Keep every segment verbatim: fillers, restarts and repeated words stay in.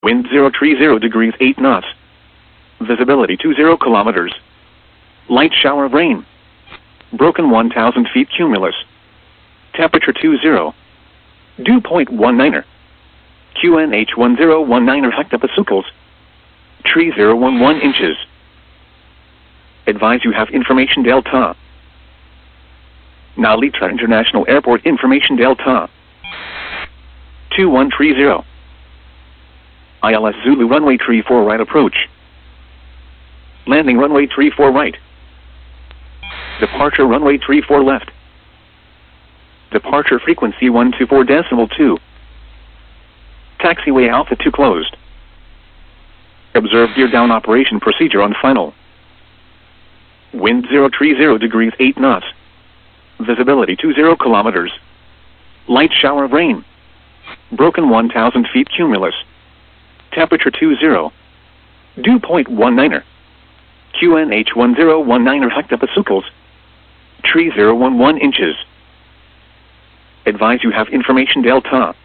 Wind zero three zero degrees eight knots. Visibility two zero kilometers. Light shower of rain. Broken one thousand feet cumulus. Temperature two zero. Dew point one niner. Q N H one zero one niner hectopascals. Tree zero one one inches. Advise you have information Delta. Nalita International Airport information Delta. two one three zero. I L S Zulu runway three four right approach. Landing runway three four right. Departure runway three four left. Departure frequency one two four decimal two. Taxiway Alpha two closed. Observe gear down operation procedure on final. Wind zero three zero degrees eight knots. Visibility two zero kilometers. Light shower of rain. Broken one thousand feet cumulus. Temperature two zero. Dew point one niner. Q N H one zero one niner hectopascals. Tree zero one one inches. Advise you have information Delta.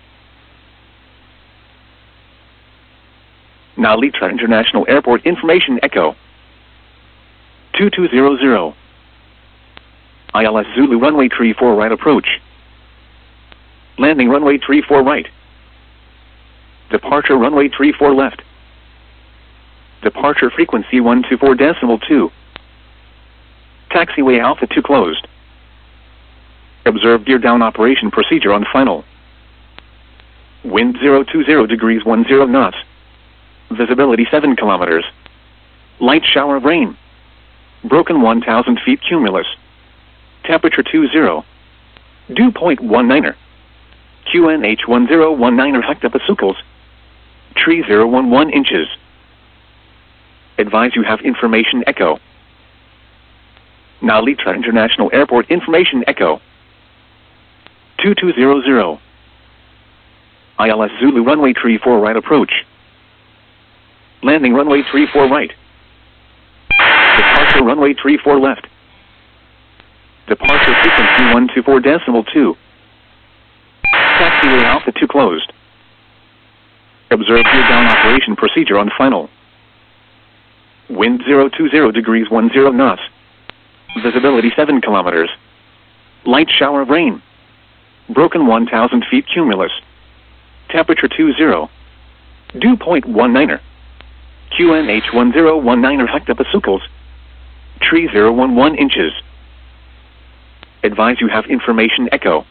Nalita International Airport information Echo. two two zero zero. I L S Zulu runway three four right approach. Landing runway three four right. Departure runway three four left. Departure frequency one two four decimal two. Taxiway Alpha two closed. Observe gear down operation procedure on final. Wind zero two zero degrees one zero knots. Visibility seven kilometers. Light shower of rain. Broken one thousand feet cumulus. Temperature two zero. Dew point one niner. Q N H one zero one niner hectopascals. Tree zero one one inches. Advise you have information Echo. Nalita International Airport information Echo. two two zero zero. I L S Zulu runway three four right approach. Landing runway three four right. Departure runway three four left. Departure frequency one two four decimal two. Taxiway Alpha two closed. Observe gear down operation procedure on final. Wind zero two zero degrees one zero knots. Visibility seven kilometers. Light shower of rain. Broken one thousand feet cumulus. Temperature two zero. Dew point one niner. Q N H one zero one niner hectopascals. Tree zero one one inches. Advise you have information Echo.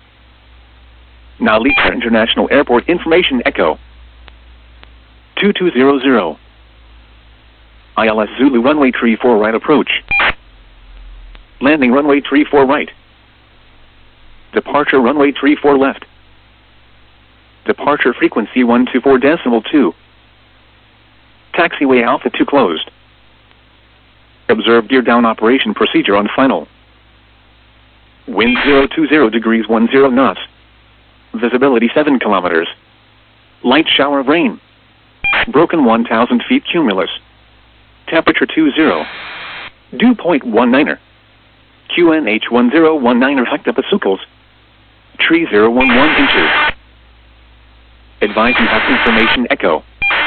Nalita International Airport information Echo. two two zero zero. I L S Zulu runway three four right approach. Landing runway three four right. Departure runway three four left. Departure frequency one two four decimal two. Taxiway Alpha two closed. Observe gear down operation procedure on final. Wind zero two zero degrees one zero knots. Visibility seven kilometers. Light shower of rain. Broken one thousand feet cumulus. Temperature two zero. Dew point one niner. Q N H one zero one niner hectopascals. Tree zero one one inches. Advise you have information Echo.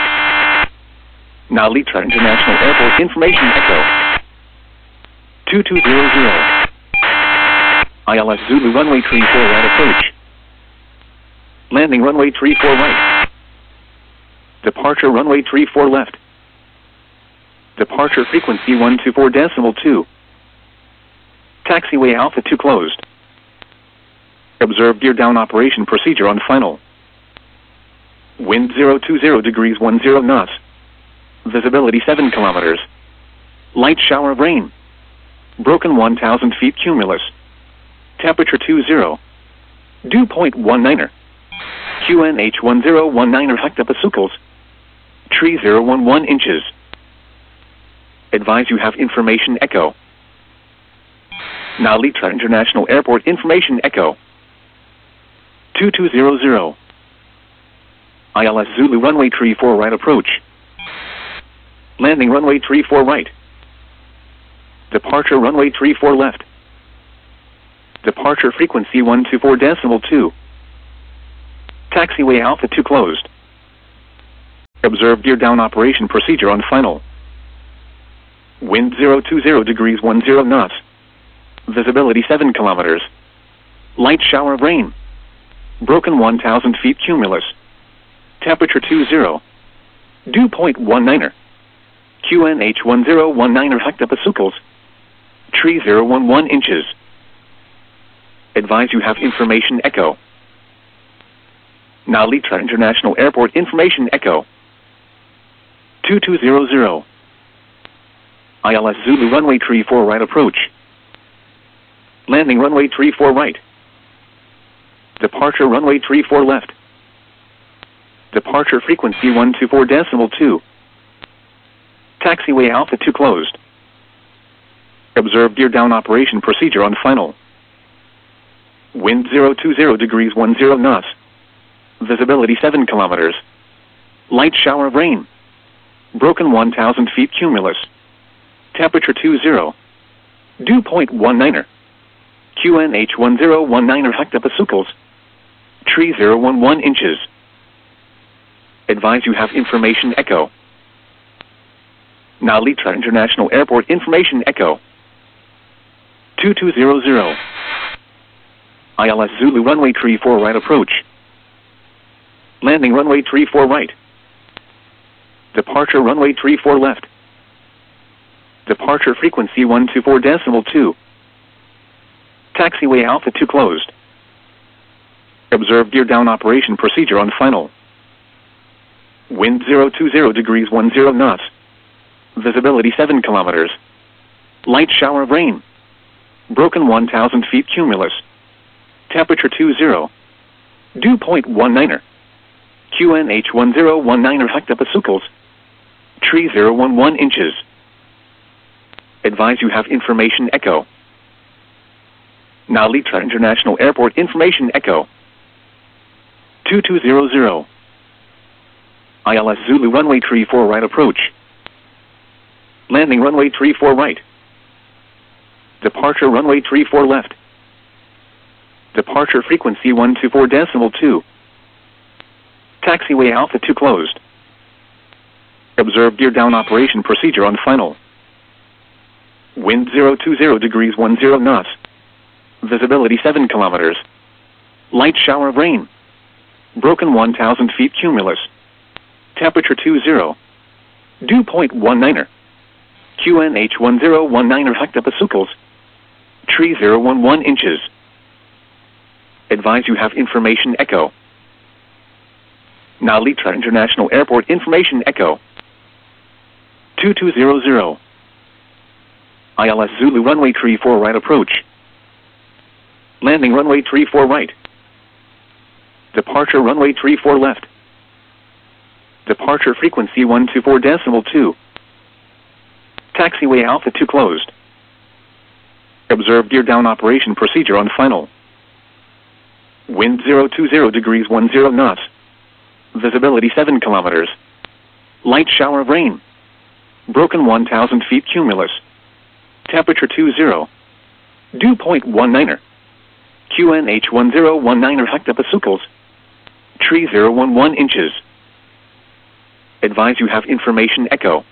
Nalita International Airport information Echo. two two zero zero. I L S Zulu runway three four right approach. Landing runway three four right. Departure runway three four left. Departure frequency one two four decimal two. Taxiway Alpha two closed. Observe gear down operation procedure on final. Wind zero two zero degrees one zero knots. Visibility seven kilometers. Light shower of rain. Broken one thousand feet cumulus. Temperature two zero. Dew point one niner. Q N H one zero one niner hectopascals. Tree zero one one inches. Advise you have information Echo. Nalita International Airport information Echo. two two zero zero. I L S Zulu runway three four right approach. Landing runway three four right. Departure runway three four left. Departure frequency one two four decimal two. Taxiway Alpha two closed. Observe gear down operation procedure on final. Wind zero two zero degrees ten knots. Visibility seven kilometers. Light shower of rain. Broken one thousand feet cumulus. Temperature two zero. Dew point one niner. Q N H one zero one niner hectopascals. Tree zero one one inches. Advise you have information echo. Now Litra International Airport information echo. two two zero zero. I L S Zulu runway tree four right approach. Landing runway tree four right. Departure runway tree four left. Departure frequency one two four decimal two. Taxiway Alpha two closed. Observe gear down operation procedure on final. Wind zero two zero degrees ten knots. Visibility seven kilometers. Light shower of rain. Broken one thousand feet cumulus. Temperature two zero. Dew point one niner. Q N H one zero one niner hectopascals. Tree zero one one inches. Advise you have information echo. Now Litra International Airport information echo. two two zero zero. I L S Zulu runway tree four right approach. Landing runway tree four right. Departure runway tree four left. Departure frequency one two four decimal two. Taxiway Alpha two closed. Observe gear down operation procedure on final. Wind zero two zero degrees ten knots. Visibility seven kilometers. Light shower of rain. Broken one thousand feet cumulus. Temperature two zero. Dew point one niner. Q N H one zero one niner hectopascals. Tree zero one one inches. Advise you have information echo. Now Litra International Airport information echo. two two zero zero. I L S Zulu runway tree four right approach. Landing runway tree four right. Departure runway tree four left. Departure frequency one two four decimal two. Taxiway Alpha two closed. Observe gear down operation procedure on final. Wind zero two zero degrees ten knots. Visibility seven kilometers. Light shower of rain. Broken one thousand feet cumulus. Temperature two zero. Dew point one niner. Q N H one zero one niner hectopascals. Tree zero one one inches. Advise you have information echo. Now Litra International Airport information echo. two two zero zero. I L S Zulu runway tree four right approach. Landing runway tree four right. Departure runway tree four left. Departure frequency one two four decimal two. Taxiway Alpha two closed. Observe gear down operation procedure on final. Wind zero two zero degrees ten knots. Visibility seven kilometers. Light shower of rain. Broken one thousand feet cumulus. Temperature two zero. Dew point one niner. Q N H one zero one niner hectopascals. Tree zero one one inches. Advise you have information echo.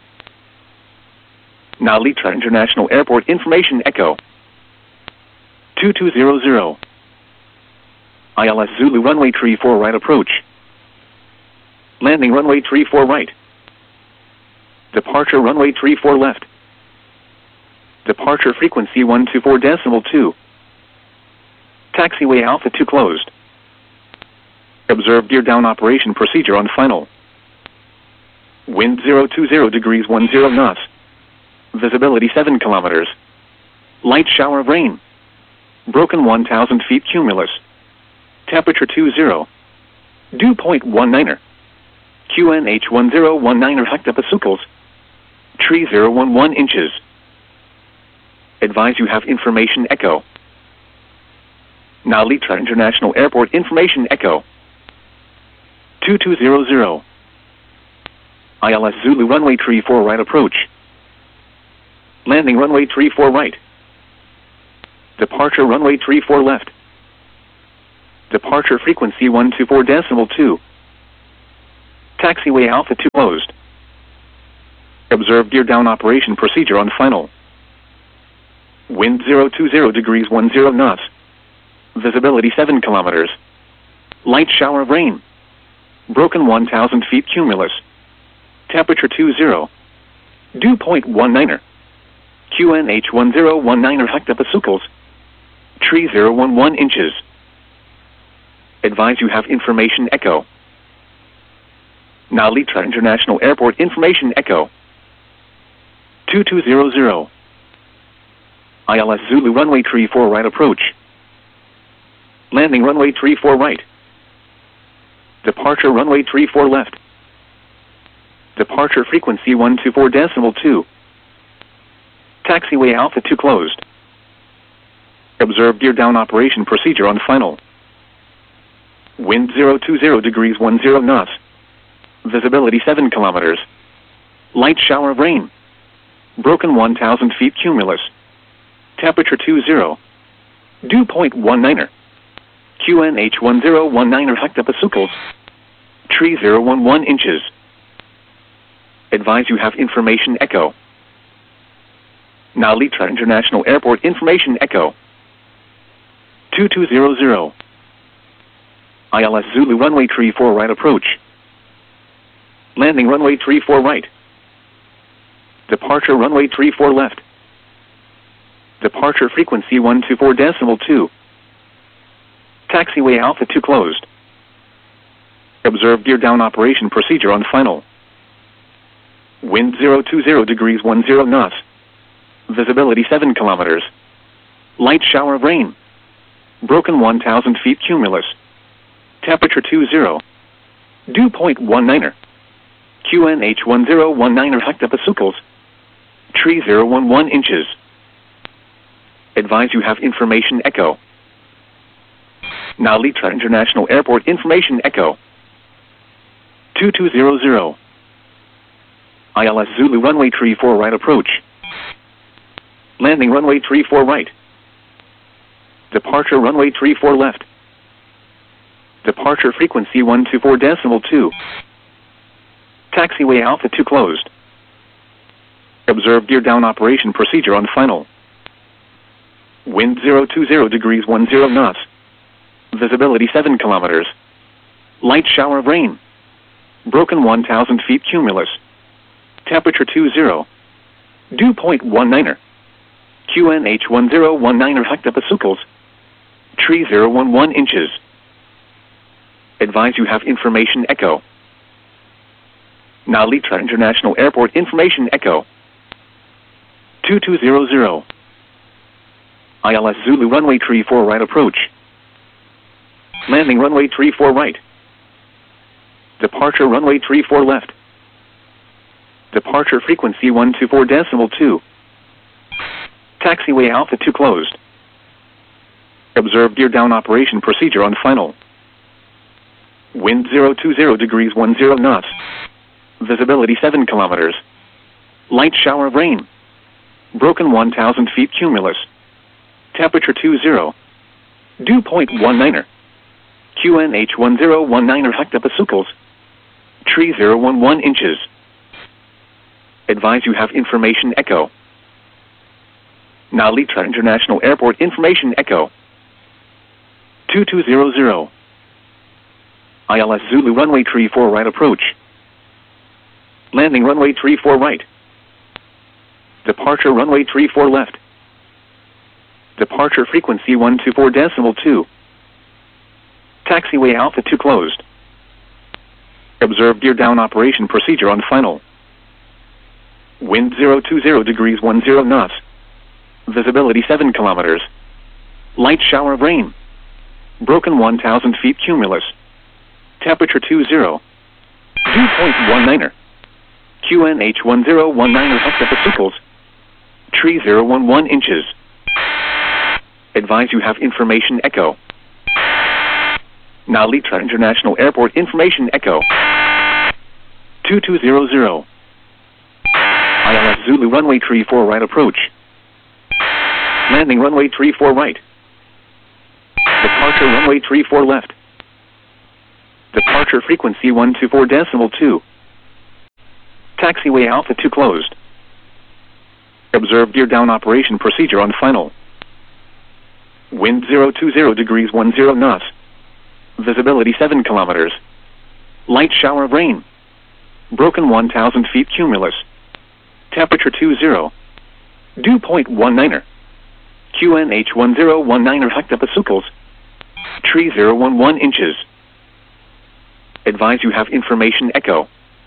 Now Litra International Airport information echo. two two zero zero. I L S Zulu runway tree four right approach. Landing runway tree four right. Departure runway tree four left. Departure frequency one two four decimal two. Taxiway Alpha two closed. Observe gear down operation procedure on final. Wind zero two zero degrees ten knots. Visibility seven kilometers. Light shower of rain. Broken one thousand feet cumulus. Temperature two zero. Dew point one niner. Q N H one zero one niner hectopascals. Tree zero one one inches. Advise you have information echo. Now Litra International Airport information echo. two two zero zero. I L S Zulu runway tree four right approach. Landing runway tree four right. Departure runway tree four left. Departure frequency one two four decimal two. Taxiway Alpha two closed. Observe gear down operation procedure on final. Wind zero two zero degrees ten knots. Visibility seven kilometers. Light shower of rain. Broken one thousand feet cumulus. Temperature two zero. Dew point one niner. Q N H one zero one niner hectopascals. Tree zero one one inches. Advise you have information echo. Nalitra International Airport information echo. two two zero zero. I L S Zulu runway tree four right approach. Landing runway tree four right. Departure runway tree four left. Departure frequency one two four decimal two. Taxiway Alpha two closed. Observe gear down operation procedure on final. Wind zero two zero degrees ten knots. Visibility seven kilometers. Light shower of rain. Broken one thousand feet cumulus. Temperature two zero. Dew point one niner. Q N H one zero one niner hectopascals. Tree zero one one inches. Advise you have information echo. Nalitra International Airport information echo. two two zero zero. I L S Zulu runway tree four right approach. Landing runway tree four right. Departure runway tree four left. Departure frequency one two four decimal two. Taxiway Alpha two closed. Observe gear down operation procedure on final. Wind zero two zero degrees ten knots. Visibility seven kilometers. Light shower of rain. Broken one thousand feet cumulus. Temperature two zero. Dew point one niner. Q N H one zero one niner hectopascals. Tree zero one one inches. Advise you have information echo. Nalitra International Airport information echo. two two zero zero. I L S Zulu runway tree four right approach. Landing runway tree four right. Departure runway tree four left. Departure frequency one two four decimal two. Taxiway Alpha two closed. Observe gear down operation procedure on final. Wind zero two zero degrees ten knots. Visibility seven kilometers. Light shower of rain. Broken one thousand feet cumulus. Temperature two zero. Dew point one niner. Q N H one zero one niner hectopascals. Tree zero one one inches. Advise you have information echo. Nalitra International Airport information echo. two two zero zero. I L S Zulu runway tree four right approach. Landing runway tree four right. Departure runway tree four left. Departure frequency one two four decimal two. Taxiway Alpha two closed. Observe gear down operation procedure on final. Wind zero two zero degrees ten knots. Visibility seven kilometers. Light shower of rain. Broken one thousand feet cumulus. Temperature two zero. Dew point one niner. Q N H one zero one niner hectopascals. Tree zero one one inches. Advise you have information echo. Nalitra International Airport information echo. two two zero zero. I L S Zulu runway tree four right approach. Landing runway tree four right. Departure runway tree four left. Departure frequency one two four decimal two. Taxiway Alpha two closed. Observe gear down operation procedure on final. Wind zero two zero degrees ten knots. Visibility seven kilometers. Light shower of rain. Broken one thousand feet cumulus. Temperature two zero. Dew point one niner. Q N H one zero one niner hectopascals. Tree zero one one inches. Advise you have information echo. Nalitra International Airport information echo. two two zero zero. I L S Zulu runway tree four right approach. Landing runway tree four right. Departure runway tree four left. Departure frequency one two four decimal two. Taxiway Alpha two closed. Observe gear down operation procedure on final. Wind zero two zero degrees one zero knots. Visibility seven kilometers. Light shower of rain. Broken one thousand feet cumulus. Temperature two zero. Dew point one niner. Q N H one zero one niner hectopascals. Tree zero one one inches. Advise you have information echo.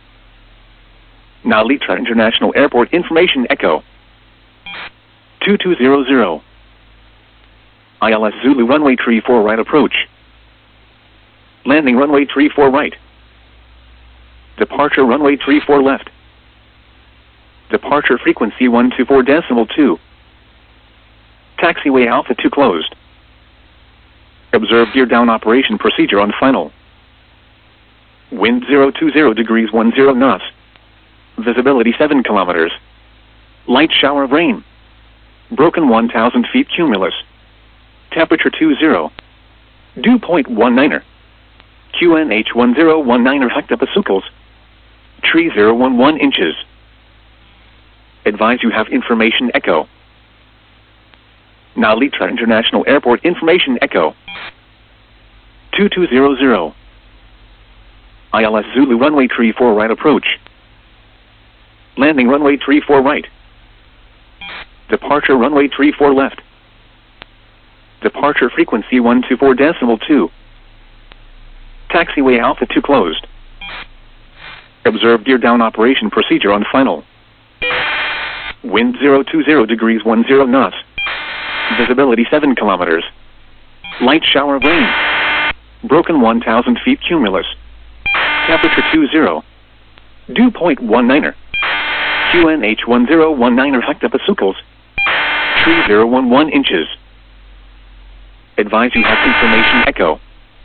Now Litra International Airport information echo. two two zero zero. I L S Zulu runway tree four right approach. Landing runway tree four right. Departure runway tree four left. Departure frequency one two four decimal two. Taxiway Alpha two closed. Observe gear down operation procedure on final. Wind zero two zero degrees one zero knots. Visibility seven kilometers. Light shower of rain. Broken one thousand feet cumulus. Temperature two zero. Dew point one niner. Q N H one zero one niner hectopascals. Tree zero one one inches. Advise you have information echo. Now Litra International Airport information echo. two two zero zero. I L S Zulu runway tree four right approach. Landing runway tree four right. Departure runway tree four left. Departure frequency one two four decimal two. Taxiway Alpha two closed. Observe gear down operation procedure on final. Wind zero two zero degrees one zero knots. Visibility seven kilometers. Light shower of rain. Broken one thousand feet cumulus. Temperature two zero. Dew point one niner. Q N H one zero one niner hectopascals. Tree zero one one inches. Advise you have information echo.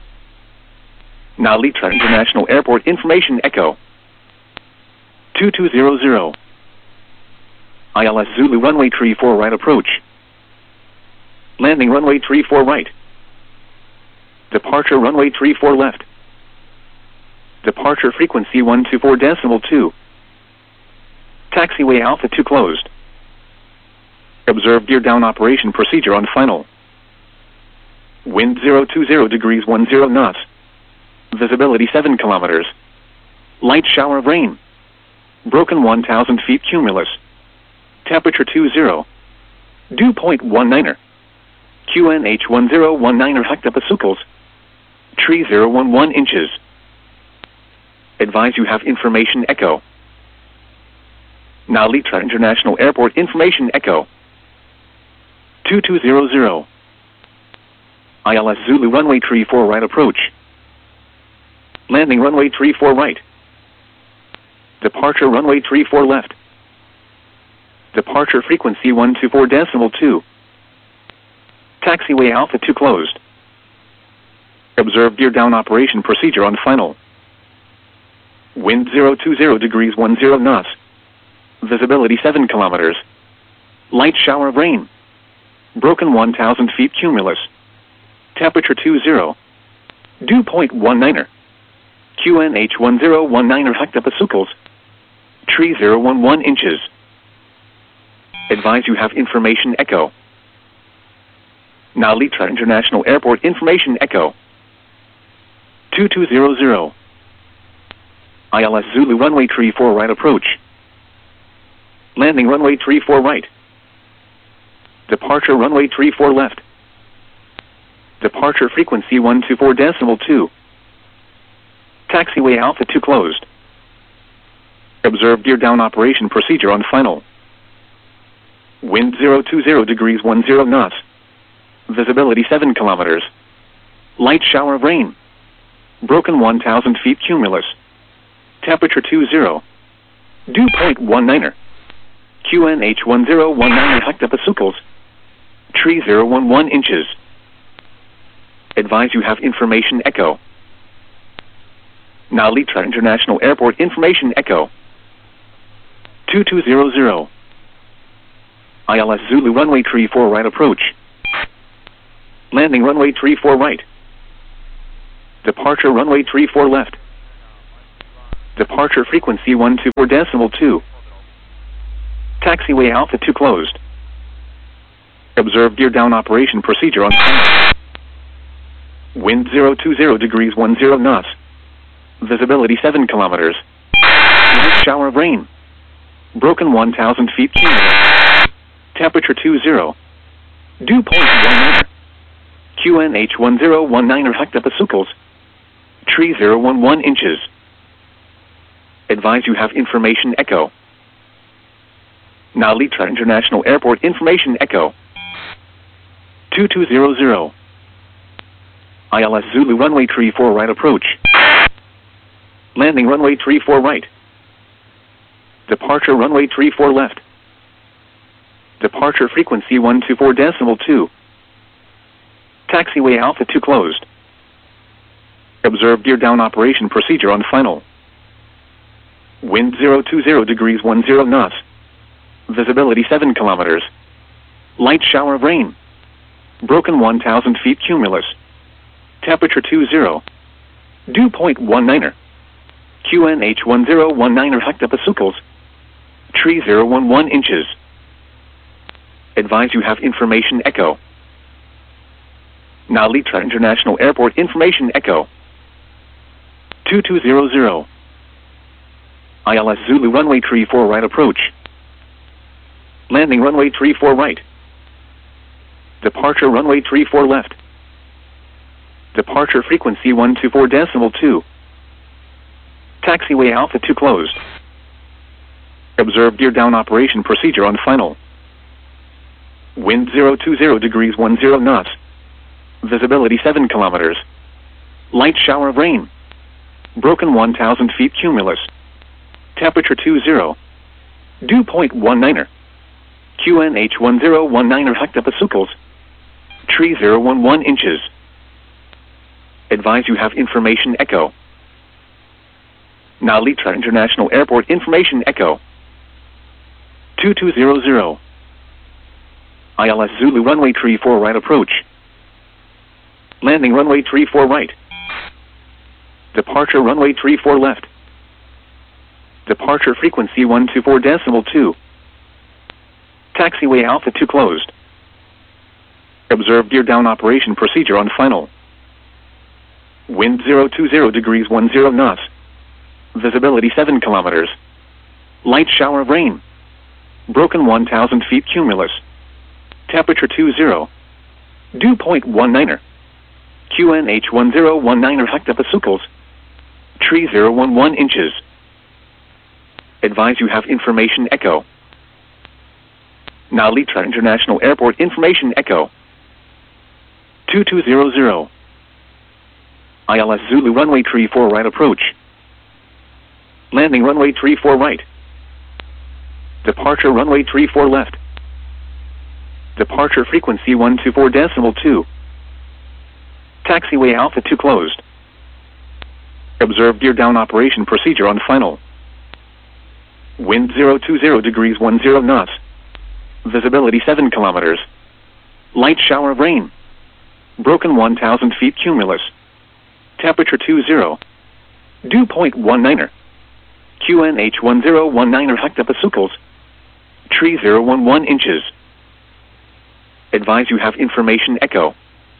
Now Litra International Airport information echo. two two zero zero. I L S Zulu runway tree four right approach. Landing runway tree four right. Departure runway tree four left. Departure frequency one two four decimal two. Taxiway Alpha two closed. Observe gear down operation procedure on final. Wind zero two zero degrees one zero knots. Visibility seven kilometers. Light shower of rain. Broken one thousand feet cumulus. Temperature two zero. Dew point one niner. Q N H one zero one niner hectopascals. Tree zero one one inches. Advise you have information echo. Now Litra International Airport information echo. two two zero zero. I L S Zulu runway tree four right approach. Landing runway tree four right. Departure runway tree four left. Departure frequency one two four decimal two. Taxiway Alpha two closed. Observe gear down operation procedure on final. Wind zero two zero degrees one zero knots. Visibility seven kilometers. Light shower of rain. Broken one thousand feet cumulus. Temperature two zero. Dew point one niner. Q N H one zero one niner hectopascals. Tree zero one one inches. Advise you have information echo. Now Litra International Airport information echo. two two zero zero. I L S Zulu runway tree four right approach. Landing runway tree four right. Departure runway tree four left. Departure frequency one two four decimal two. Taxiway Alpha two closed. Observe gear down operation procedure on final. Wind zero two zero degrees one zero knots. Visibility seven kilometers. Light shower of rain. Broken one thousand feet cumulus. Temperature two zero. Dew point one niner. Q N H one zero one niner hectopascals. Tree zero one one inches. Advise you have information echo. Now Litra International Airport information echo. two two zero zero. I L S Zulu runway tree four right approach. Landing runway tree four right. Departure runway three four left. Departure frequency one two four decimal two. Taxiway Alpha two closed. Observe gear down operation procedure on final. Wind zero two zero degrees one zero knots. Visibility seven kilometers. Light shower of rain. Broken one thousand feet cumulative. Temperature two zero. Dew point one niner. Q N H one zero one niner hectopascals. Tree zero one one inches. Advise you have information echo. Now Litra International Airport information echo. two two zero zero. I L S Zulu runway three four right approach. Landing runway three four right. Departure runway three four left. Departure frequency one two four decimal two. Taxiway Alpha two closed. Observe gear down operation procedure on final. Wind zero two zero degrees one zero knots. Visibility seven kilometers. Light shower of rain. Broken one thousand feet cumulus. Temperature two zero. Dew point one niner. Q N H one zero one niner hectopascals. Tree zero one one inches. Advise you have information echo. Now Litra International Airport information echo. two two zero zero. I L S Zulu runway three four right approach. Landing runway three four right. Departure runway three four left. Departure frequency one two four decimal two. Taxiway Alpha two closed. Observe gear down operation procedure on final. Wind zero two zero degrees one zero knots. Visibility seven kilometers. Light shower of rain. Broken one thousand feet cumulus. Temperature two zero. Dew point one niner. Q N H one zero one niner hectopascals. Tree zero one one inches. Advise you have information echo. Now Litra International Airport information echo. two two zero zero. I L S Zulu runway three four right approach. Landing runway three four right. Departure runway three four left. Departure frequency one two four decimal two. Taxiway Alpha two closed. Observe gear down operation procedure on final. Wind zero two zero degrees one zero knots. Visibility seven kilometers. Light shower of rain. Broken one thousand feet cumulus. Temperature two zero. Dew point one niner. Q N H one zero one niner hectopascals. Tree zero one one inches. Advise you have information echo. Now Litra International Airport information echo. two two zero zero. I L S Zulu runway three four right approach. Landing runway three four right. Departure runway three four left. Departure frequency one two four decimal two. Taxiway Alpha two closed. Observe gear down operation procedure on final. Wind zero two zero degrees one zero knots. Visibility seven kilometers. Light shower of rain. Broken one thousand feet cumulus. Temperature two zero. Dew point one niner. Q N H one zero one niner hectopascals. Tree zero one one inches. Advise you have information echo.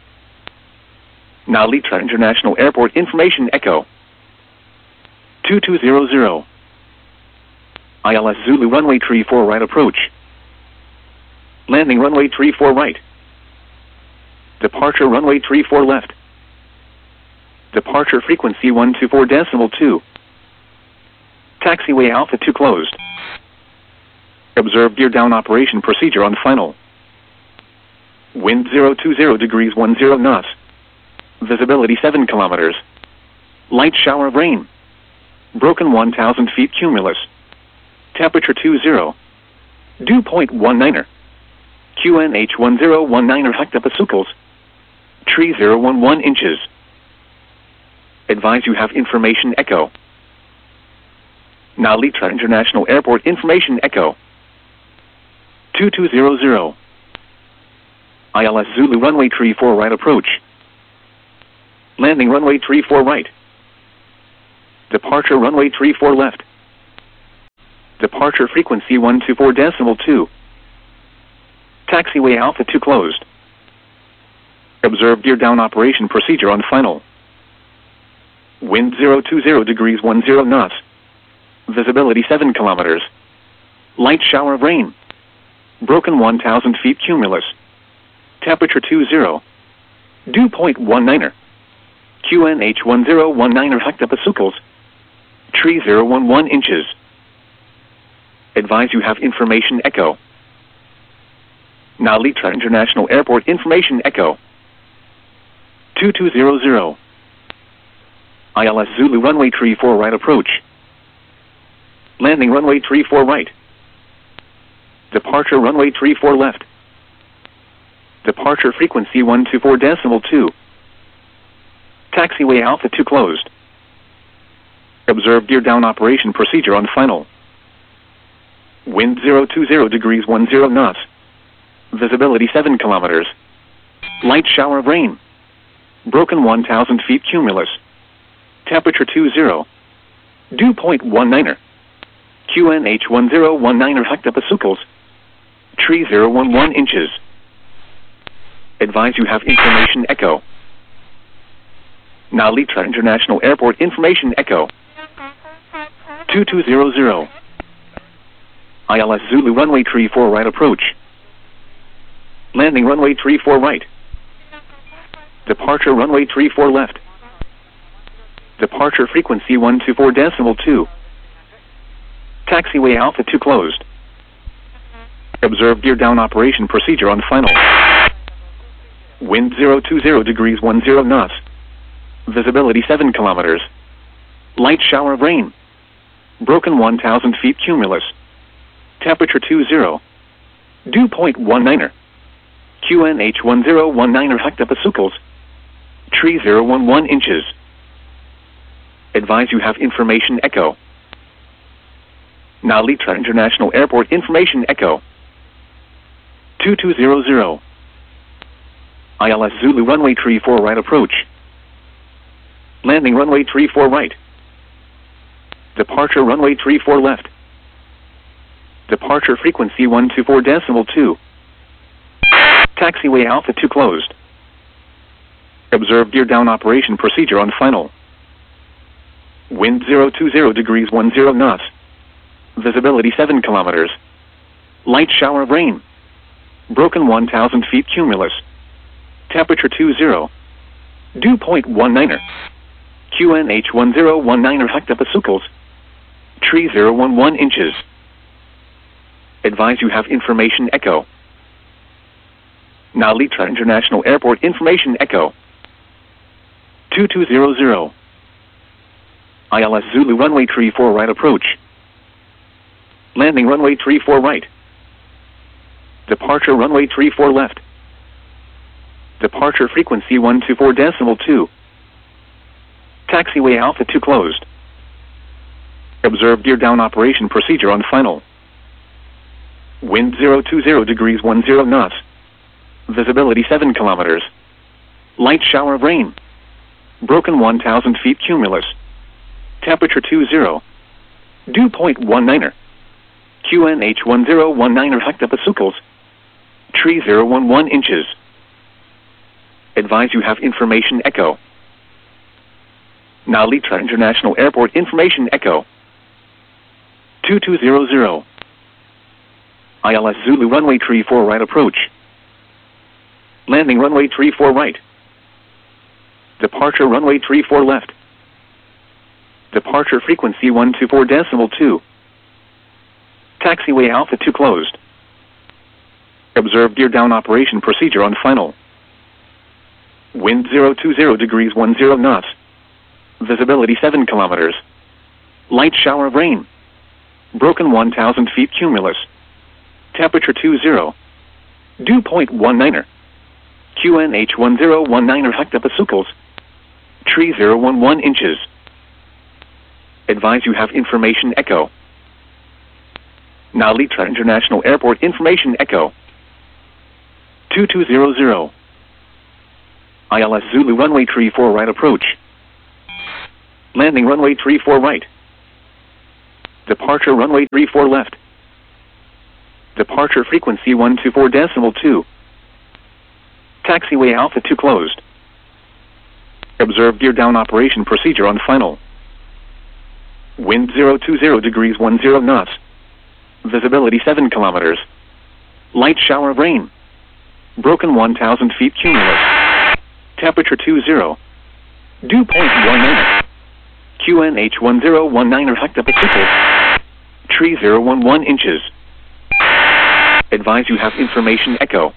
Now Litra International Airport information echo. two two zero zero. I L S Zulu runway three four right approach. Landing runway three four right. Departure runway three four left. Departure frequency one two four decimal two. Taxiway Alpha two closed. Observe gear down operation procedure on final. Wind zero two zero degrees one zero knots. Visibility seven kilometers. Light shower of rain. Broken one thousand feet cumulus. Temperature two zero. Dew point one niner. Q N H one zero one niner hectopascals. Tree zero one one inches. Advise you have information echo. Now Litra International Airport information echo. two two zero zero. I L S Zulu runway three four right approach. Landing runway three four right. Departure runway three four left. Departure frequency one two four decimal two. Taxiway Alpha two closed. Observe gear down operation procedure on final. Wind zero two zero degrees one zero knots. Visibility seven kilometers. Light shower of rain. Broken one thousand feet cumulus. Temperature two zero. Dew point one niner. Q N H one zero one niner hectopascals. Tree zero one one inches. Advise you have information echo. Now Litra International Airport information echo. two two zero zero. I L S Zulu runway three four right approach. Landing runway three four right. Departure runway three four left. Departure frequency one two four decimal two. Taxiway Alpha two closed. Observe gear down operation procedure on final. Wind zero two zero degrees one zero knots. Visibility seven kilometers. Light shower of rain. Broken one thousand feet cumulus. Temperature two zero. Dew point one niner. Q N H one zero one niner hectopascals. Tree zero one one inches. Advise you have information echo. Now Litra International Airport information echo. two two zero zero. I L S Zulu runway three four right approach. Landing runway three four right. Departure runway three four left. Departure frequency one two four decimal two. Taxiway Alpha two closed. Observe gear down operation procedure on final. Wind zero two zero degrees one zero knots. Visibility seven kilometers. Light shower of rain. Broken one thousand feet cumulus. Temperature two zero. Dew point one niner. Q N H one zero one niner hectopascals. Tree zero one one inches. Advise you have information echo. Now Litra International Airport information echo. two two zero zero. I L S Zulu runway three four right approach. Landing runway three four right. Departure runway three four left. Departure frequency one two four decimal two. Taxiway Alpha two closed. Observe gear down operation procedure on final. Wind zero two zero degrees one zero knots. Visibility seven kilometers. Light shower of rain. Broken one thousand feet cumulus. Temperature two zero. Dew point one niner. Q N H one zero one niner hectopascals. Tree zero one one inches. Advise you have information echo. Now Litra International Airport information echo. two two zero zero. I L S Zulu runway three four right approach. Landing runway three four right. Departure runway three four left. Departure frequency one two four decimal two. Taxiway Alpha two closed. Observe gear down operation procedure on final. Wind zero two zero degrees one zero knots. Visibility seven kilometers. Light shower of rain. Broken one thousand feet cumulus. Temperature two zero. Dew point one niner. Q N H one zero one niner hectopascals. Tree zero one one inches. Advise you have information echo. Now Litra International Airport information echo. two two zero zero. I L S Zulu runway three four right approach. Landing runway three four right. Departure runway three four left. Departure frequency one two four decimal two. Taxiway Alpha two closed. Observe gear down operation procedure on final. Wind zero two zero degrees one zero knots. Visibility seven kilometers. Light shower of rain. Broken one thousand feet cumulus. Temperature two zero. Dew point one niner. Q N H one zero one niner hectopascals. Tree zero one one inches. Advise you have information echo. Now Litra International Airport information echo. two two zero zero. I L S Zulu runway three four right approach. Landing runway three four right. Departure runway three four left. Departure frequency one two four decimal two. Taxiway Alpha two closed. Observe gear down operation procedure on final. Wind zero two zero degrees ten knots. Visibility seven kilometers. Light shower of rain. Broken one thousand feet cumulus. Temperature two zero. Dew point one nine. Q N H one zero one nine hectopascals. Tree zero one one inches. Advise you have information echo.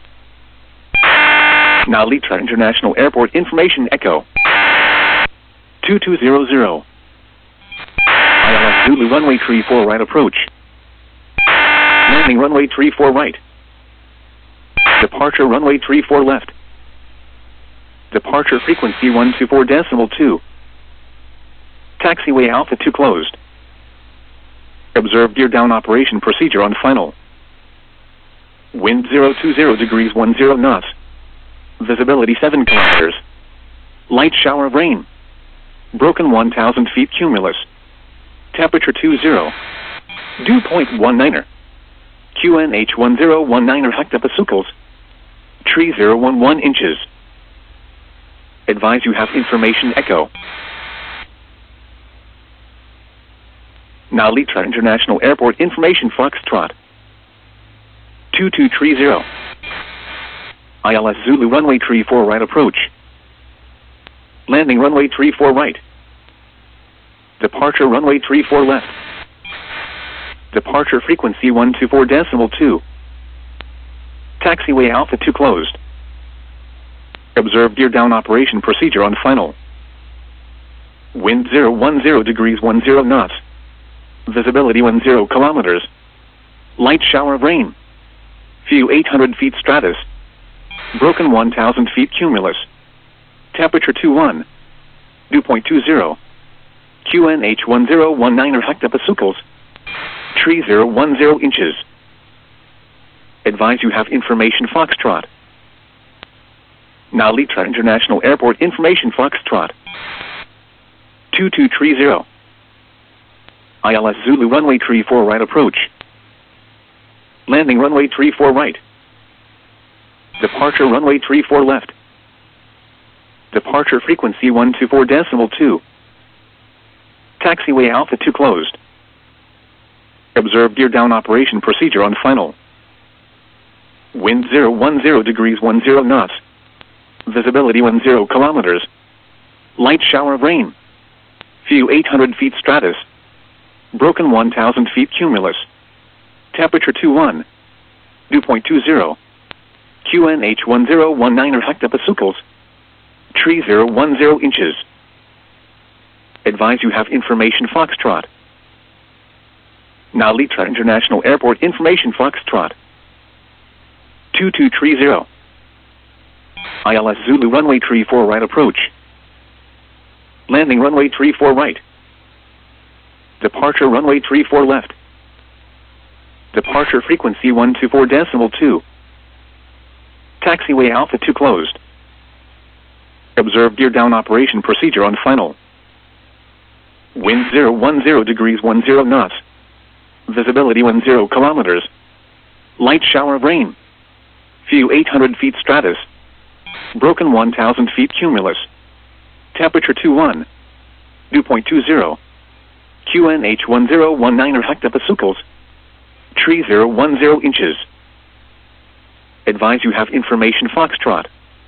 Now Litra International Airport information echo. two two zero zero. I L S Zulu runway three four right approach. Landing runway three four right. Departure runway three four left. Departure frequency one two four decimal two. Taxiway Alpha two closed. Observe gear down operation procedure on final. Wind zero two zero degrees ten knots. Visibility seven kilometers. Light shower of rain. Broken one thousand feet cumulus. Temperature two zero. Dew point one niner. Q N H one zero one nine hectopascals. Tree zero one one inches. Advise you have information echo. Now Litra International Airport information Foxtrot. two two three zero. I L S Zulu runway three four right approach. Landing runway three four right. Departure runway three four left. Departure frequency one two four decimal two. Taxiway Alpha two closed. Observe gear down operation procedure on final. Wind zero one zero degrees ten knots. Visibility ten kilometers. Light shower of rain. View eight hundred feet stratus. Broken one thousand feet cumulus. Temperature two one. Dew point two zero. Q N H one zero one nine hectopascals. Tree zero one zero inches. Advise you have information Foxtrot. Now Litra International Airport information Foxtrot. two two three zero. I L S Zulu runway three four right approach. Landing runway three four right. Departure runway three four left. Departure frequency one two four decimal two. Taxiway Alpha two closed. Observe gear down operation procedure on final. Wind zero one zero degrees ten knots. Visibility ten kilometers. Light shower of rain. View eight hundred feet stratus. Broken one thousand feet cumulus. Temperature two one. Dew point two zero. Q N H one zero one nine hectopascals. Tree zero one zero inches. Advise you have information Foxtrot. Now Litra International Airport information Foxtrot. two two three zero. I L S Zulu runway three four right approach. Landing runway three four right. Departure runway three four left. Departure frequency one two four decimal two. Taxiway Alpha two closed. Observe gear down operation procedure on final. Wind zero one zero degrees ten knots. Visibility ten kilometers. Light shower of rain. View eight hundred feet stratus. Broken one thousand feet cumulus. Temperature two one. Dew point two zero. Q N H one zero one nine hectopascals. Tree zero one zero inches. Advise you have information Foxtrot.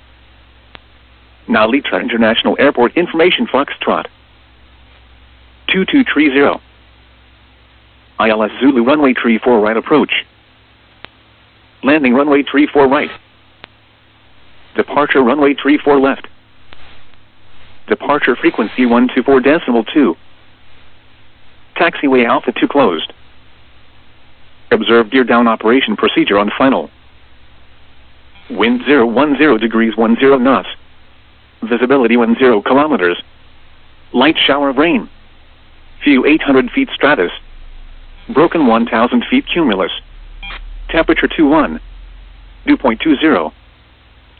Now Litra International Airport information Foxtrot. two two three zero. I L S Zulu runway three four right approach. Landing runway three four right. Departure runway three four left. Departure frequency one two four decimal two. Taxiway Alpha two closed. Observe gear down operation procedure on final. Wind zero one zero degrees ten knots. Visibility ten kilometers. Light shower of rain. View eight hundred feet stratus. Broken one thousand feet cumulus. Temperature two one. Dew point two zero.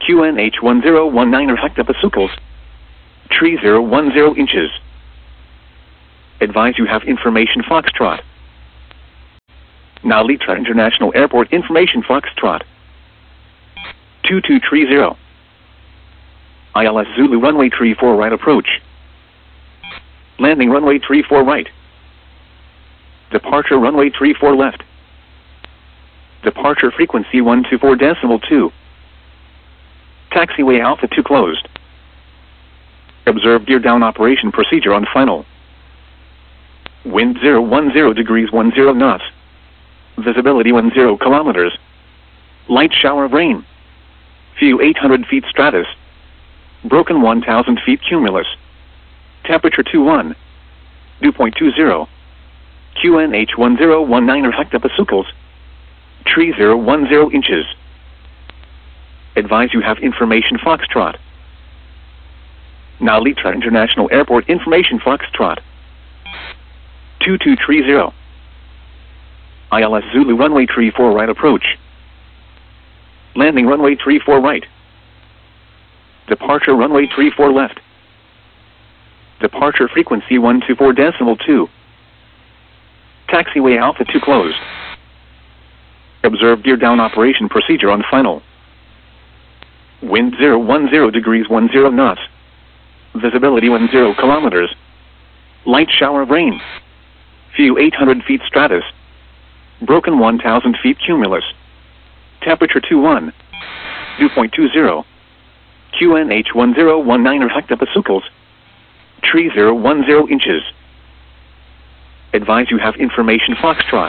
Q N H one zero one nine hectopascals. Tree zero one zero inches. Advise you have information Foxtrot. Now Litra International Airport information Foxtrot. two two three zero. I L S Zulu runway three four right approach. Landing runway three four right. Departure runway three four left. Departure frequency one two four decimal two. Taxiway Alpha two closed. Observe gear down operation procedure on final. Wind zero one zero degrees one zero knots. Visibility one zero kilometers. Light shower of rain. View eight hundred feet stratus. Broken one thousand feet cumulus. Temperature two one. Dew point two zero. Q N H one zero one nine hectopascals. Tree zero one zero inches. Advise you have information Foxtrot. Now Litra International Airport information Foxtrot. two two three zero. I L S Zulu runway three four right approach. Landing runway three four right. Departure runway three four left. Departure frequency one two four decimal two. Taxiway Alpha two closed. Observe gear down operation procedure on final. Wind zero one zero degrees one zero knots. Visibility one zero kilometers. Light shower of rain. View eight hundred feet stratus. Broken one thousand feet cumulus. Temperature two one. Dew point two zero. Q N H one zero one nine hectopascals. Tree zero one zero inches. Advise you have information Foxtrot.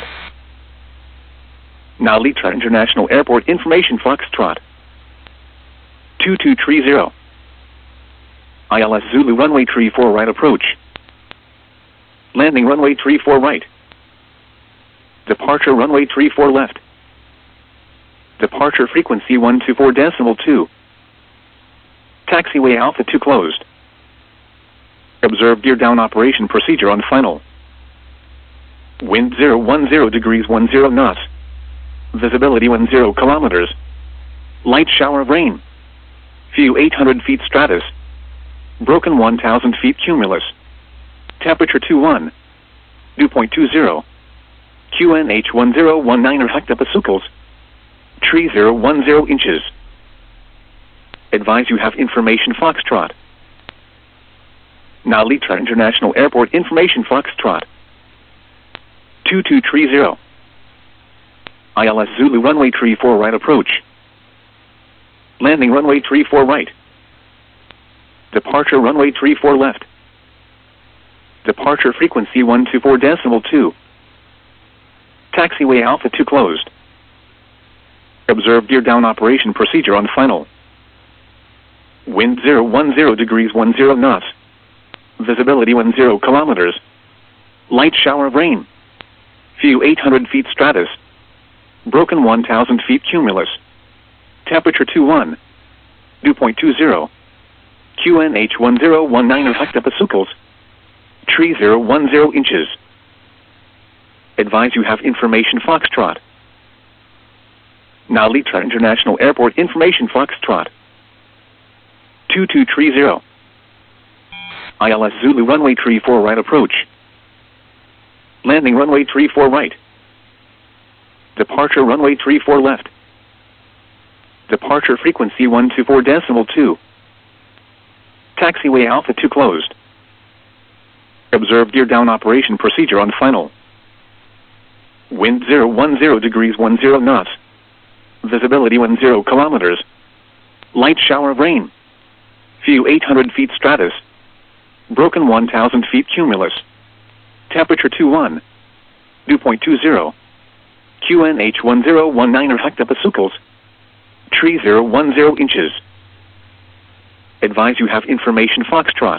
Now Litra International Airport information Foxtrot. two two three zero. I L S Zulu runway three four right approach. Landing runway three four right. Departure runway three four left. Departure frequency one two four decimal two. Taxiway Alpha two closed. Observe gear down operation procedure on final. Wind zero one zero degrees one zero knots. Visibility one zero kilometers. Light shower of rain. View eight hundred feet stratus. Broken one thousand feet cumulus. Temperature two one. Dew point two zero. Q N H one zero one nine hectopascals. Tree zero one zero inches. Advise you have information Foxtrot. Now Litra International Airport information Foxtrot. two two three zero. I L S Zulu runway three four right approach. Landing runway three four right. Departure runway three four left. Departure frequency one two four decimal two. Taxiway Alpha two closed. Observe gear down operation procedure on final. Wind zero one zero degrees one zero knots. Visibility one zero kilometers. Light shower of rain. View eight hundred feet stratus. Broken one thousand feet cumulus. Temperature two one. Dew point two zero. Q N H one zero one nine hectopascals. Tree zero one zero inches. Advise you have information Foxtrot. Now Litra International Airport information Foxtrot. two two three zero. I L S Zulu runway three four right approach. Landing runway three four right. Departure runway three four left. Departure frequency one two four decimal two. Taxiway Alpha two closed. Observe gear down operation procedure on final. Wind zero one zero degrees one zero knots. Visibility one zero kilometers. Light shower of rain. View eight hundred feet stratus. Broken one thousand feet cumulus. Temperature two one. Dew point two zero. Q N H one zero one nine hectopascals. Tree zero one zero inches. Advise you have information Foxtrot.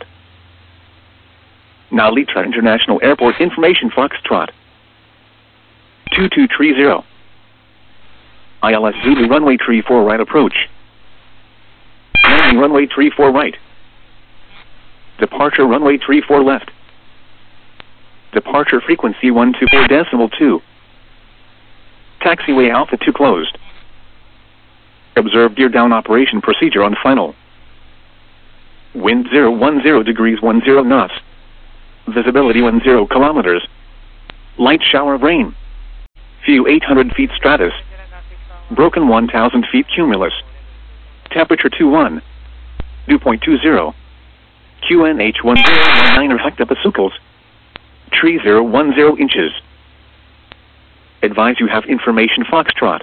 Now Litra International Airport information Foxtrot. two two three zero. I L S Zulu runway three four right approach. Landing runway three four right. Departure runway three four left. Departure frequency one two four decimal two. Taxiway Alpha two closed. Observe gear down operation procedure on final. Wind zero one zero degrees one zero knots. Visibility one zero kilometers. Light shower of rain. View eight hundred feet stratus. Broken one thousand feet cumulus. Temperature two one. Dew point two zero. Q N H one zero one nine hectopascals. Tree zero one zero inches. Advise you have information Foxtrot.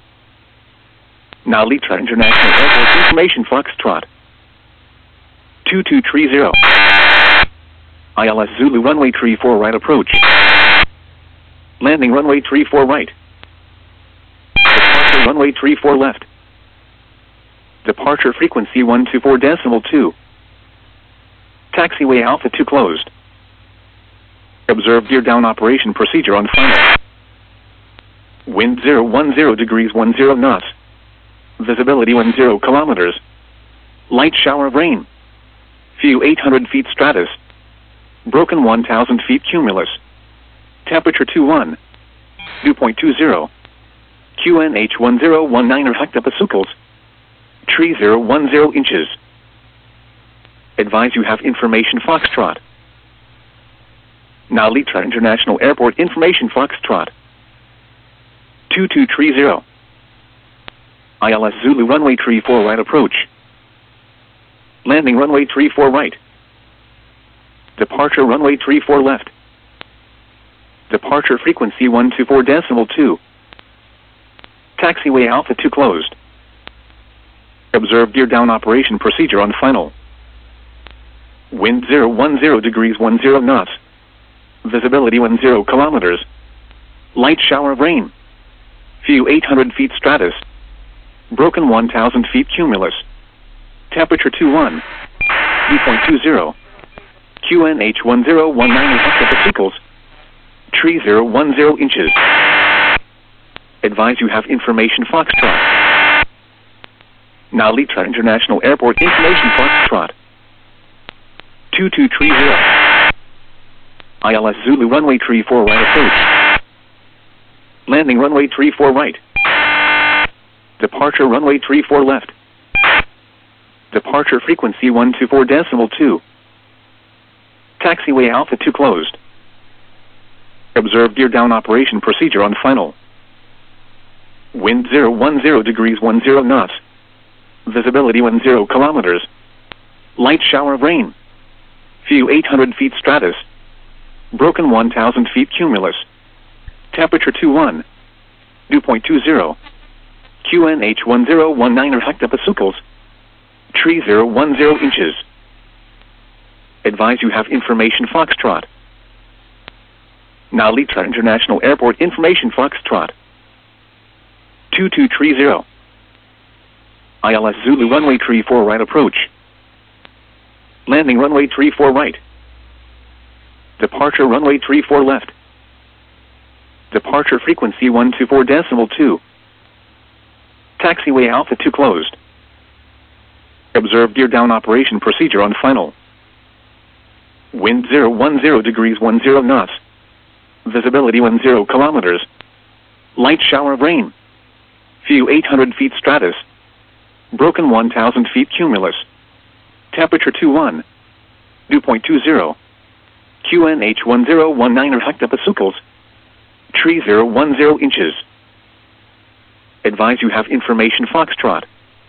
Now Litra International Airport information Foxtrot. two two three zero. I L S Zulu runway three four right approach. Landing runway three four right. Departure runway three four left. Departure frequency one two four decimal two. Taxiway Alpha two closed. Observe gear down operation procedure on final. Wind zero one zero degrees one zero knots. Visibility one zero kilometers. Light shower of rain. View eight hundred feet stratus. Broken one thousand feet cumulus. Temperature two one. Dew point two zero. Q N H one zero one nine hectopascals. Tree zero one zero inches. Advise you have information Foxtrot. Now Litra International Airport information Foxtrot. two two three zero. I L S Zulu runway three four right approach. Landing runway three four right. Departure runway three four left. Departure frequency one two four decimal two. Taxiway Alpha two closed. Observe gear down operation procedure on final. Wind zero one zero degrees one zero knots. Visibility one zero kilometers. Light shower of rain. View eight hundred feet stratus. Broken one thousand feet cumulus. Temperature two one. Dew point two zero. Q N H one zero one nine hectopascals. Tree zero one zero inches. Advise you have information Foxtrot. Now Litra International Airport information Foxtrot. two two three zero. I L S Zulu runway three four right approach. Landing runway three four right. Departure runway three four left. Departure frequency one two four decimal two. Taxiway Alpha two closed. Observe gear down operation procedure on final. Wind zero one zero degrees one zero knots. Visibility one zero kilometers. Light shower of rain. View eight hundred feet stratus. Broken one thousand feet cumulus. Temperature two one. Dew point two zero. Q N H one zero one nine hectopascals. Tree zero one zero inches. Advise you have information Foxtrot. Now Litra International Airport information Foxtrot. two two three zero. I L S Zulu runway three four right approach. Landing runway three four right. Departure runway three four left. Departure frequency one two four decimal two. Taxiway Alpha two closed. Observe gear down operation procedure on final. Wind zero one zero degrees one zero knots. Visibility one zero kilometers. Light shower of rain. View eight hundred feet stratus. Broken one thousand feet cumulus. Temperature two one. Dew point two zero. Q N H one zero one nine hectopascals. Tree zero one zero inches. Advise you have information Foxtrot.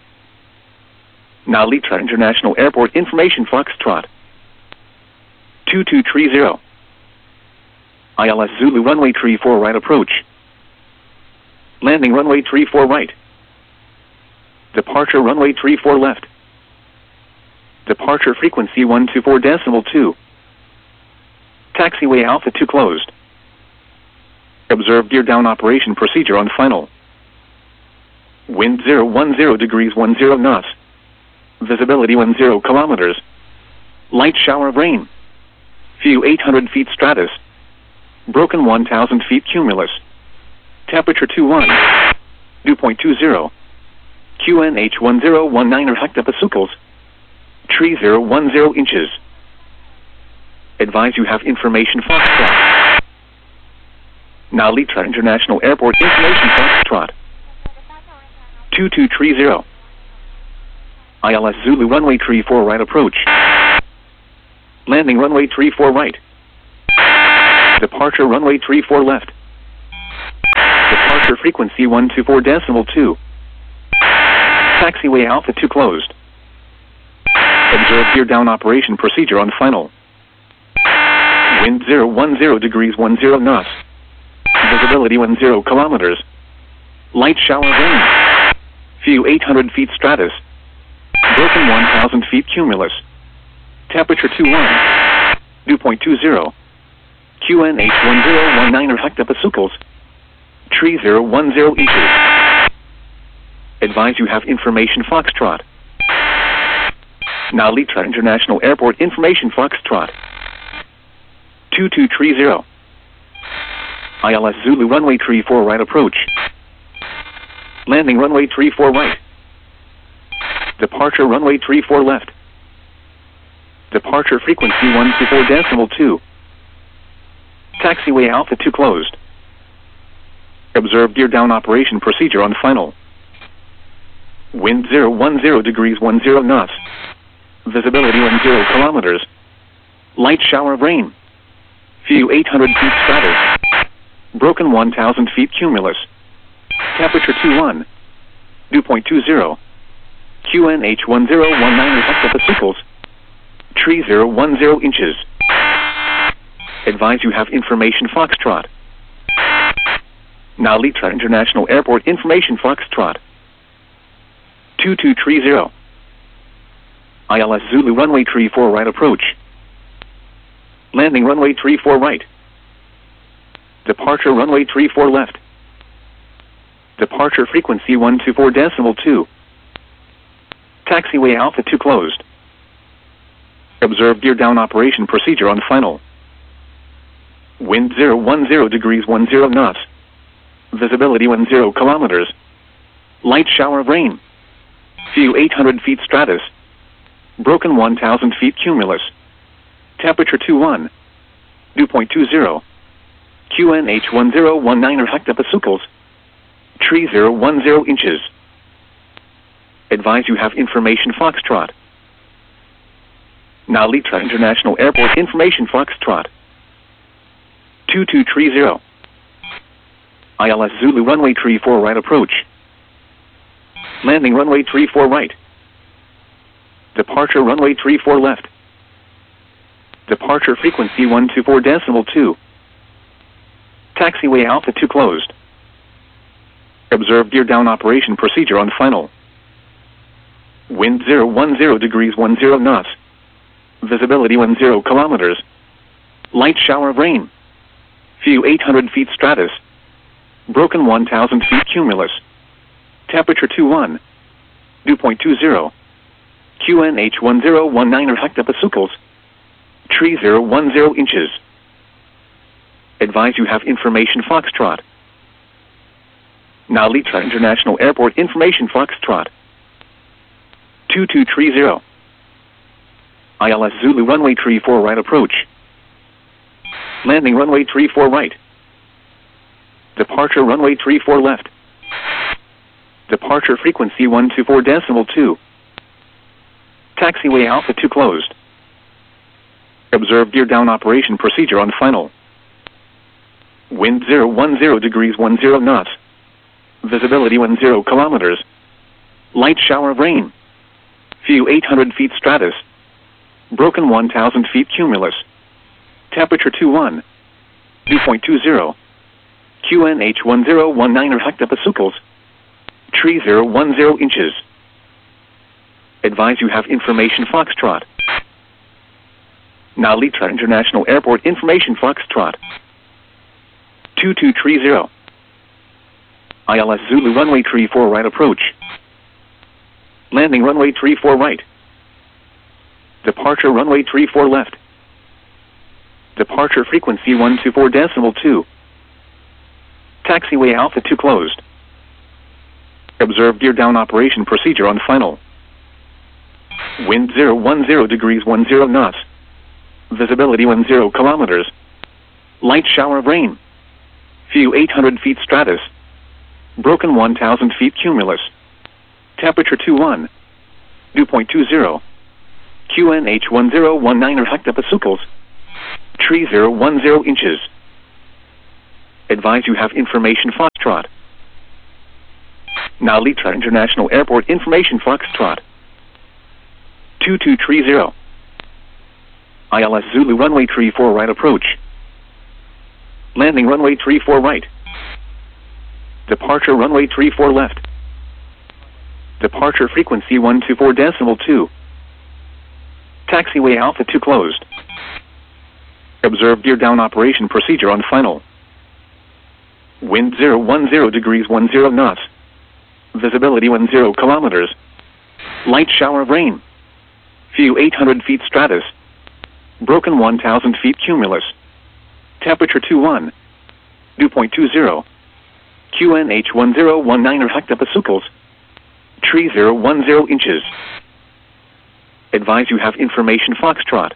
Now Litra International Airport information Foxtrot. two two three zero. I L S Zulu runway three four right approach. Landing runway three four right. Departure runway three four left. Departure frequency one two four decimal two. Taxiway Alpha two closed. Observe gear down operation procedure on final. Wind zero one zero degrees one zero knots. Visibility one zero kilometers. Light shower of rain. View eight hundred feet stratus. Broken one thousand feet cumulus. Temperature two one. Dew point two zero. Q N H one zero one nine hectopascals. Tree zero one zero inches. Advise you have information Foxtrot. Now Litra International Airport information Foxtrot. two two three zero. I L S Zulu runway three four right approach. Landing runway three four right. Departure runway three four left. Departure frequency one two four decimal two. Taxiway Alpha two closed. Observe gear down operation procedure on final. Wind zero one zero degrees one zero knots. Visibility one zero kilometers. Light shower rain. View eight hundred feet stratus. Broken one thousand feet cumulus. Temperature two one. Dew point two zero. Q N H one zero one nine hectopascals. Tree zero one zero inches. Advise you have information Foxtrot. Now Litra International Airport information Foxtrot. two two three zero. I L S Zulu runway three four right approach. Landing runway three four right. Departure runway three four left. Departure frequency one two four decimal two. Taxiway Alpha two closed. Observe gear down operation procedure on final. Wind zero one zero degrees one zero knots. Visibility one zero kilometers. Light shower of rain. View eight hundred feet stratus. Broken one thousand feet cumulus. Temperature two one. Dew point two zero. Q N H one zero one nine hectopascals. Tree zero one zero inches. Advise you have information Foxtrot. Now Litra International Airport information Foxtrot. two two three zero. I L S Zulu runway three four right approach. Landing runway three four right. Departure runway three four left. Departure frequency one two four decimal two. Taxiway Alpha two closed. Observe gear down operation procedure on final. Wind zero one zero degrees one zero knots. Visibility one zero kilometers. Light shower of rain. View eight hundred feet stratus. Broken one thousand feet cumulus. Temperature two one. Dew point two zero. Q N H one zero one nine hectopascals. Tree zero one zero inches. Advise you have information Foxtrot. Now Litra International Airport information Foxtrot. two two three zero. I L S Zulu runway three four right approach. Landing runway three four right. Departure runway three four left. Departure frequency one two four decimal two. Taxiway Alpha two closed. Observe gear down operation procedure on final. Wind zero one zero degrees one zero knots. Visibility one zero kilometers. Light shower of rain. View eight hundred feet stratus. Broken one thousand feet cumulus. Temperature two one. Dew point two zero. Q N H one zero one nine hectopascals. Tree zero one zero inches. Advise you have information Foxtrot. Now Litra International Airport information Foxtrot. two two three zero. I L S Zulu runway three four right approach. Landing runway three four right. Departure runway three four left. Departure frequency one two four decimal two. Taxiway Alpha two closed. Observe gear down operation procedure on final. Wind zero one zero degrees one zero knots. Visibility one zero kilometers. Light shower of rain. View eight hundred feet stratus. Broken one thousand feet cumulus. Temperature two one. Dew point two zero. Q N H one zero one nine hectopascals. Tree zero one zero inches. Advise you have information Foxtrot. Now Litra International Airport information Foxtrot. two two three zero. I L S Zulu runway three four right approach. Landing runway three four right. Departure runway three four left. Departure frequency one two four decimal two. Taxiway Alpha two closed. Observe gear down operation procedure on final. Wind zero one zero degrees one zero knots. Visibility one zero kilometers. Light shower of rain. View eight hundred feet stratus. Broken one thousand feet cumulus. Temperature two one. Dew point two zero. Q N H one zero one nine hectopascals. Tree zero one zero inches. Advise you have information Foxtrot. Now Litra International Airport information Foxtrot. two two three zero. I L S Zulu runway three four right approach. Landing runway three four right. Departure runway three four left. Departure frequency one two four decimal two. Taxiway Alpha two closed. Observe gear down operation procedure on final. Wind zero one zero degrees one zero knots. Visibility one zero kilometers. Light shower of rain. View eight hundred feet stratus. Broken one thousand feet cumulus. Temperature two one. Dew point two zero. Q N H one zero one nine hectopascals. Tree zero one zero inches. Advise you have information Foxtrot.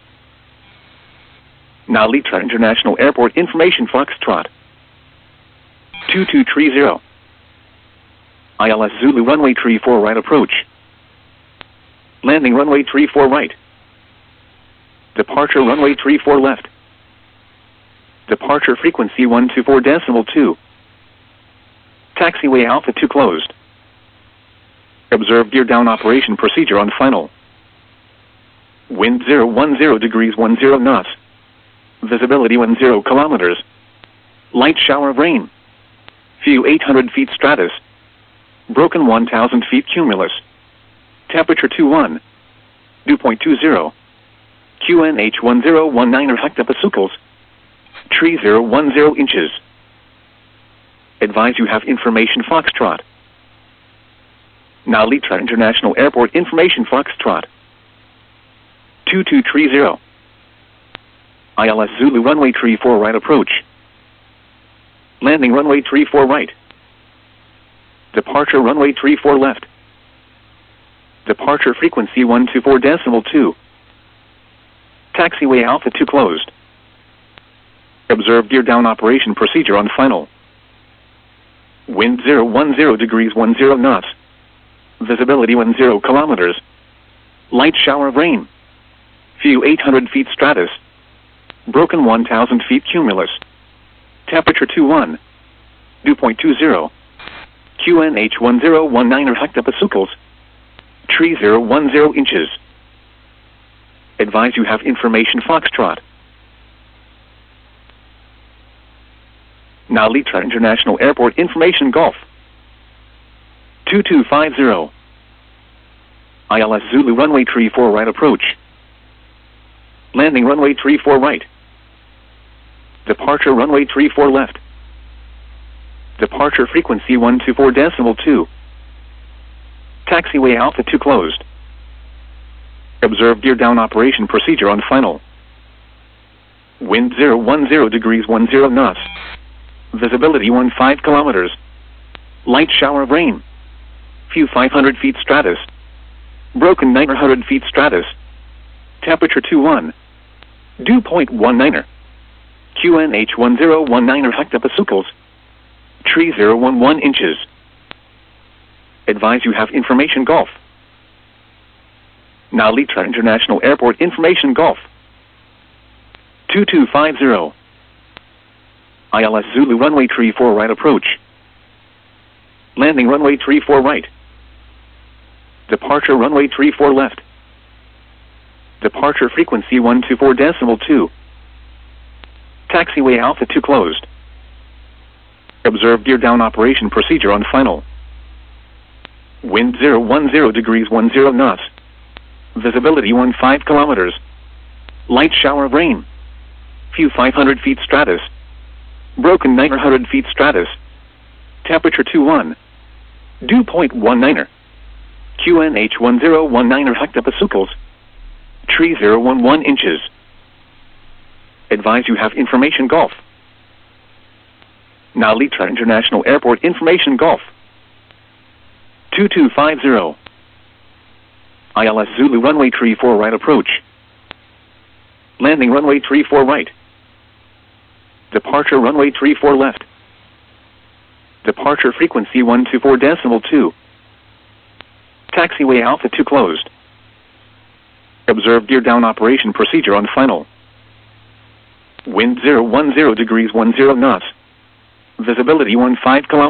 Now Litra International Airport information Foxtrot. two two three zero. I L S Zulu runway three four right approach. Landing runway three four right. Departure runway three four left. Departure frequency one two four decimal two. Taxiway Alpha two closed. Observe gear down operation procedure on final. Wind zero one zero degrees one zero knots. Visibility one zero kilometers. Light shower of rain. View eight hundred feet stratus. Broken one thousand feet cumulus. Temperature two one. Dew point two zero. Q N H one zero one nine hectopascals. Tree zero one zero inches. Advise you have information Foxtrot. Now Litra International Airport information Foxtrot. two two three zero. I L S Zulu runway three four right approach. Landing runway three four right. Departure runway three four left. Departure frequency one two four decimal two. Taxiway Alpha two closed. Observe gear down operation procedure on final. Wind zero one zero degrees one zero knots. Visibility one zero kilometers. Light shower of rain. View eight hundred feet stratus. Broken one thousand feet cumulus. Temperature two one. Dew point two zero. Q N H one zero one nine hectopascals. Tree zero one zero inches. Advise you have information Foxtrot. Now Litra International Airport information Golf. two two five zero. I L S Zulu runway three four right approach. Landing runway three four right. Departure runway three four left. Departure frequency one two four decimal two. Taxiway Alpha two closed. Observe gear down operation procedure on final. Wind zero one zero degrees one zero knots. Visibility one five kilometers. Light shower of rain. View five hundred feet stratus. Broken nine hundred feet stratus. Temperature two one. Dew point one niner. Q N H one zero one nine hectopascals. Tree zero one one inches. Advise you have information Golf. Now Litra International Airport information Golf. two two five zero. I L S Zulu runway three four right approach. Landing runway three four right. Departure runway three four left. Departure frequency one two four decimal two. Taxiway Alpha two closed. Observe gear down operation procedure on final. Wind zero one zero degrees one zero knots. Visibility one five kilometers. Light shower of rain. View five hundred feet stratus. Broken nine hundred feet stratus. Temperature two one. Dew point one niner. Q N H one zero one nine hectopascals. Tree zero one one inches. Advise you have information Golf. Now Litra International Airport information Golf. two two five zero. I L S Zulu runway three four right approach. Landing runway three four right. Departure runway three four left. Departure frequency one two four decimal two. Taxiway Alpha two closed. Observe gear down operation procedure on final. Wind zero one zero degrees one zero knots. Visibility one five kilometers.